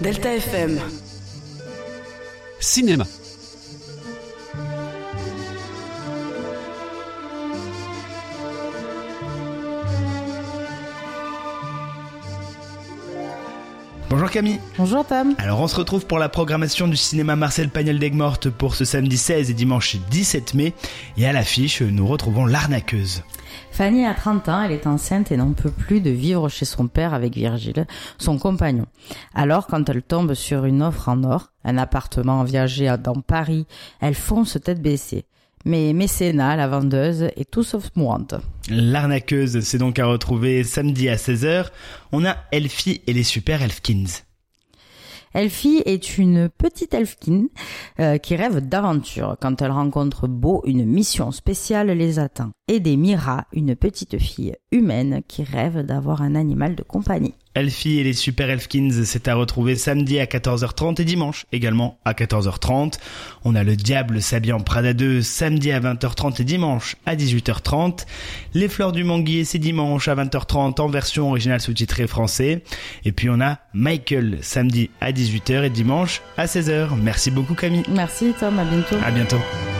Delta FM. Cinéma. Bonjour Camille. Bonjour Tom. Alors on se retrouve pour la programmation du cinéma Marcel Pagnol d'Aigues-Mortes pour ce samedi 16 et dimanche 17 mai. Et à l'affiche, nous retrouvons L'Arnaqueuse. Fanny a 30 ans, elle est enceinte et n'en peut plus de vivre chez son père avec Virgile, son compagnon. Alors quand elle tombe sur une offre en or, un appartement en viager dans Paris, elle fonce tête baissée. Mais Mécéna, la vendeuse, est tout sauf mourante. L'Arnaqueuse, c'est donc à retrouver samedi à 16h. On a Elfie et les Super Elfkins. Elfie est une petite elfkin qui rêve d'aventure. Quand elle rencontre Beau, une mission spéciale les attend. Aider Mira, une petite fille humaine qui rêve d'avoir un animal de compagnie. Elfie et les Super Elfkins, c'est à retrouver samedi à 14h30 et dimanche également à 14h30. On a Le Diable s'habille en Prada 2 samedi à 20h30 et dimanche à 18h30. Les Fleurs du Manguier, c'est dimanche à 20h30 en version originale sous-titrée français. Et puis on a Michael samedi à 18h et dimanche à 16h. Merci beaucoup Camille. Merci Tom, à bientôt. À bientôt.